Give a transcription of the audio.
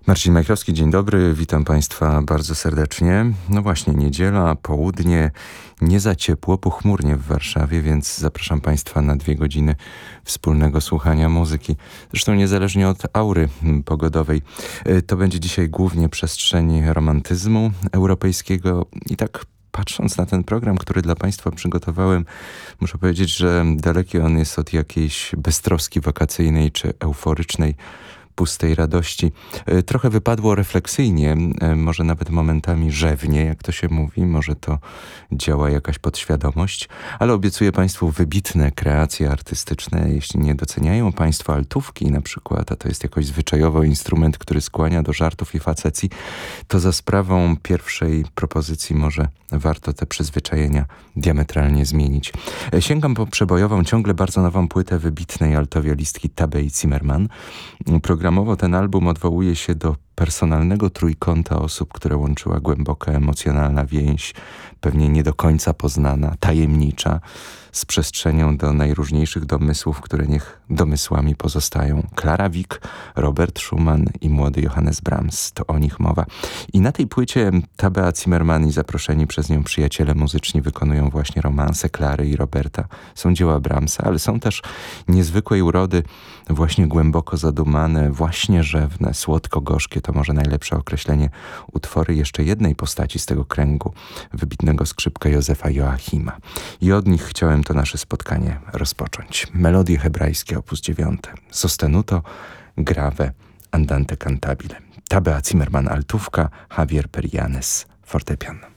Marcin Majchrowski, dzień dobry, witam Państwa bardzo serdecznie. No właśnie, niedziela, południe, nie za ciepło, pochmurnie w Warszawie, więc zapraszam Państwa na 2 godziny wspólnego słuchania muzyki. Zresztą niezależnie od aury pogodowej. To będzie dzisiaj głównie przestrzeń romantyzmu europejskiego i tak patrząc na ten program, który dla Państwa przygotowałem, muszę powiedzieć, że daleki on jest od jakiejś beztroski wakacyjnej czy euforycznej pustej radości. Trochę wypadło refleksyjnie, może nawet momentami rzewnie, jak to się mówi, może to działa jakaś podświadomość, ale obiecuję Państwu wybitne kreacje artystyczne. Jeśli nie doceniają Państwo altówki na przykład, a to jest jakoś zwyczajowo instrument, który skłania do żartów i facecji, to za sprawą pierwszej propozycji może warto te przyzwyczajenia diametralnie zmienić. Sięgam po przebojową, ciągle bardzo nową płytę wybitnej altowiolistki Tabei Zimmerman. Programowo ten album odwołuje się do personalnego trójkąta osób, które łączyła głęboka emocjonalna więź, pewnie nie do końca poznana, tajemnicza, z przestrzenią do najróżniejszych domysłów, które niech domysłami pozostają. Clara Wieck, Robert Schumann i młody Johannes Brahms. To o nich mowa. I na tej płycie Tabea Zimmerman i zaproszeni przez nią przyjaciele muzyczni wykonują właśnie romanse Klary i Roberta. Są dzieła Brahmsa, ale są też niezwykłej urody, właśnie głęboko zadumane, właśnie rzewne, słodko-gorzkie. To może najlepsze określenie utwory jeszcze jednej postaci z tego kręgu, wybitnego skrzypka Józefa Joachima. I od nich chciałem to nasze spotkanie rozpocząć. Melodie hebrajskie op. 9. Sostenuto, grave, andante cantabile. Tabea Zimmerman altówka, Javier Perianes fortepian.